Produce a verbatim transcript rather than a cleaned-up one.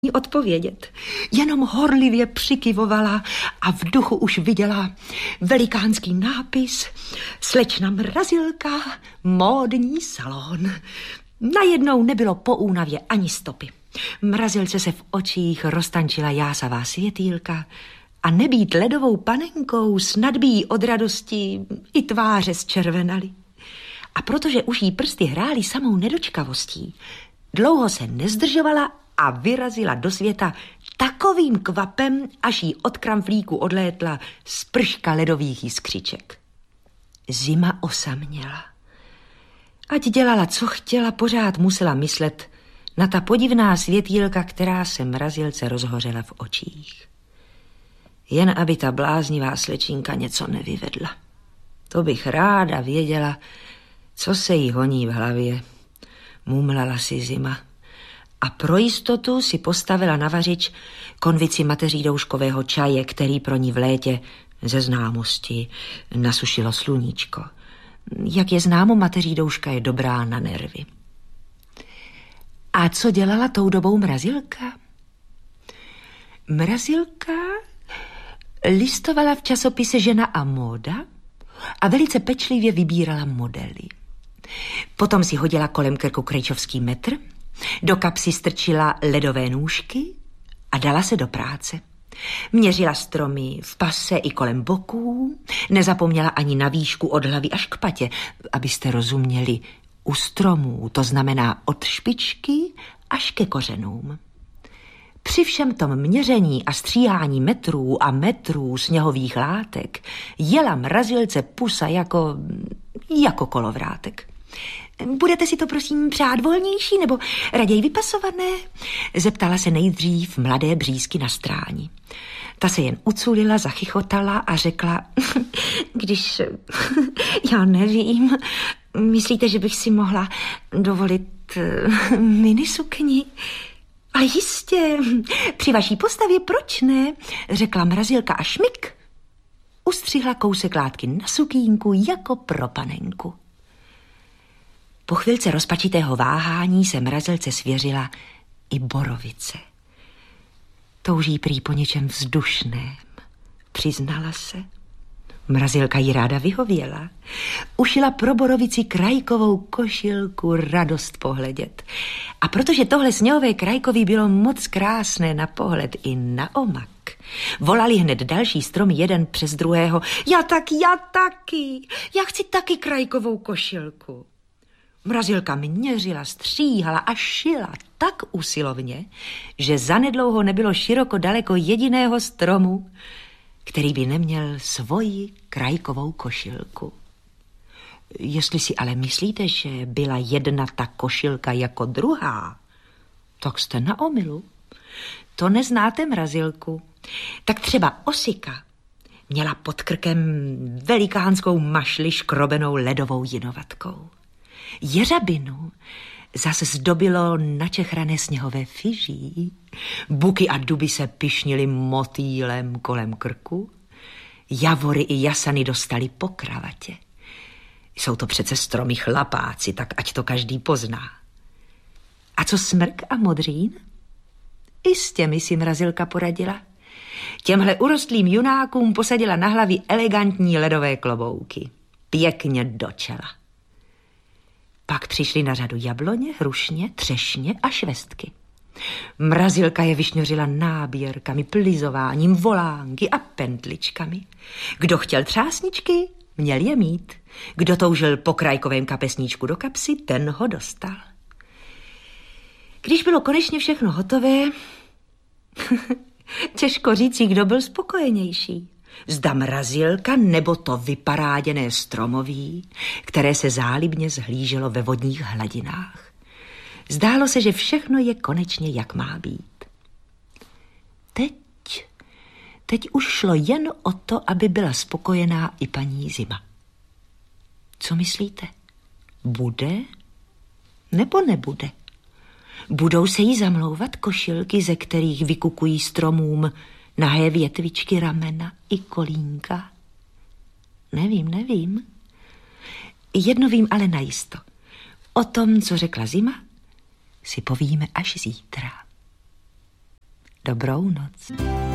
odpovědět. Jenom horlivě přikyvovala a v duchu už viděla velikánský nápis Slečna Mrazilka, módní salon. Najednou nebylo po únavě ani stopy. Mrazilce se v očích roztančila jásavá světýlka a nebýt ledovou panenkou snad by jí od radosti i tváře zčervenaly. A protože už jí prsty hrály samou nedočkavostí, dlouho se nezdržovala a vyrazila do světa takovým kvapem, až jí od kramflíku odlétla sprška ledových jiskřiček. Zima osaměla. Ať dělala, co chtěla, pořád musela myslet na ta podivná světýlka, která se Mrazilce rozhořela v očích. Jen aby ta bláznivá slečinka něco nevyvedla. To bych ráda věděla, co se jí honí v hlavě. Mumlala si Zima a pro jistotu si postavila na vařič konvici mateří douškového čaje, který pro ní v létě ze známosti nasušilo sluníčko. Jak je známo, mateří douška je dobrá na nervy. A co dělala tou dobou Mrazilka? Mrazilka listovala v časopise Žena a móda a velice pečlivě vybírala modely. Potom si hodila kolem krku krejčovský metr, do kapsy strčila ledové nůžky a dala se do práce. Měřila stromy v pase i kolem boků, nezapomněla ani na výšku od hlavy až k patě, abyste rozuměli, u stromů, to znamená od špičky až ke kořenům. Při všem tom měření a stříhání metrů a metrů sněhových látek jela Mrazilce pusa jako, jako kolovrátek. Budete si to prosím přát volnější nebo raději vypasované? Zeptala se nejdřív mladé břízky na stráni. Ta se jen uculila, zachychotala a řekla, když, já nevím, myslíte, že bych si mohla dovolit minisukni? Ale jistě, při vaší postavě proč ne? Řekla Mrazilka a šmik. Ustřihla kousek látky na sukínku jako pro panenku. Po chvilce rozpačitého váhání se Mrazilce svěřila i borovice. Touží prý po něčem vzdušném. Přiznala se. Mrazilka jí ráda vyhověla. Ušila pro borovici krajkovou košilku, radost pohledět. A protože tohle sněhové krajkový bylo moc krásné na pohled i na omak, volali hned další stromy jeden přes druhého. Já taky, já taky, já chci taky krajkovou košilku. Mrazilka měřila, stříhala a šila tak usilovně, že zanedlouho nebylo široko daleko jediného stromu, který by neměl svoji krajkovou košilku. Jestli si ale myslíte, že byla jedna ta košilka jako druhá, tak jste na omylu. To neznáte Mrazilku. Tak třeba Osika měla pod krkem velikánskou mašli škrobenou ledovou jinovatkou. Jeřabinu zase zdobilo načechrané sněhové fyží. Buky a duby se pyšnily motýlem kolem krku. Javory i jasany dostali po kravatě. Jsou to přece stromy chlapáci, tak ať to každý pozná. A co smrk a modřín? I s těmi si Mrazilka poradila. Těmhle urostlým junákům posadila na hlavy elegantní ledové klobouky. Pěkně do čela. Pak přišly na řadu jabloně, hrušně, třešně a švestky. Mrazilka je vyšňořila náběrkami, plizováním, volánky a pentličkami. Kdo chtěl třásničky, měl je mít. Kdo toužil po krajkovém kapesníčku do kapsy, ten ho dostal. Když bylo konečně všechno hotové, těžko říci, kdo byl spokojenější. Zda Mrazilka nebo to vyparáděné stromoví, které se zálibně zhlíželo ve vodních hladinách. Zdálo se, že všechno je konečně, jak má být. Teď, teď už šlo jen o to, aby byla spokojená i paní Zima. Co myslíte? Bude nebo nebude? Budou se jí zamlouvat košilky, ze kterých vykukují stromům nahé větvičky, ramena i kolínka? Nevím, nevím. Jedno vím ale najisto. O tom, co řekla Zima, si povíme až zítra. Dobrou noc.